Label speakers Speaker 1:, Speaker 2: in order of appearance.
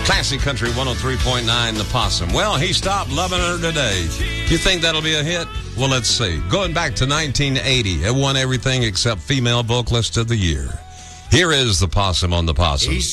Speaker 1: Classic Country 103.9, The Possum. Well, he stopped loving her today. You think that'll be a hit? Well, let's see. Going back to 1980, it won everything except Female Vocalist of the Year. Here is The Possum on The Possum.